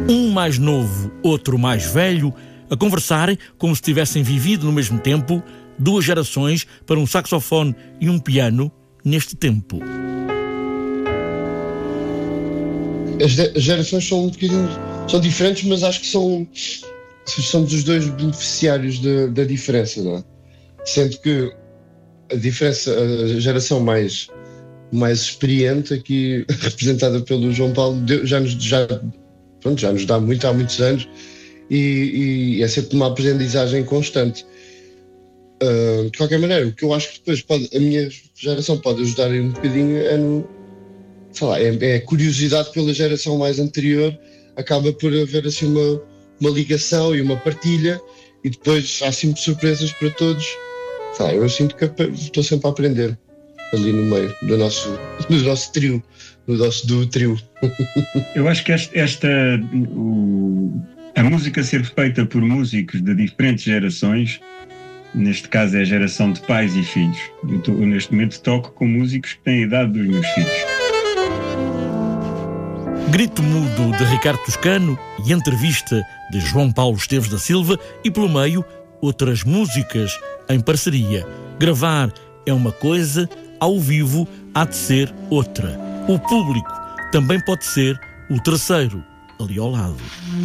Um mais novo, outro mais velho, a conversarem como se tivessem vivido no mesmo tempo, duas gerações para um saxofone e um piano neste tempo. As gerações são um bocadinho, são diferentes, mas acho que somos os dois beneficiários da diferença, não é? Sendo que a geração mais experiente aqui, representada pelo João Paulo, já nos dá muito há muitos anos e é sempre uma aprendizagem constante. De qualquer maneira, o que eu acho que depois a minha geração pode ajudar um bocadinho é a curiosidade pela geração mais anterior, acaba por haver assim uma ligação e uma partilha, e depois há sempre surpresas para todos. Eu sinto que estou sempre a aprender ali no meio do nosso trio, do trio. Eu acho que a música ser feita por músicos de diferentes gerações, neste caso é a geração de pais e filhos. Eu neste momento toco com músicos que têm a idade dos meus filhos. Grito Mudo de Ricardo Toscano e entrevista de João Paulo Esteves da Silva e, pelo meio, outras músicas em parceria. Gravar é uma coisa, ao vivo há de ser outra. O público também pode ser o terceiro ali ao lado.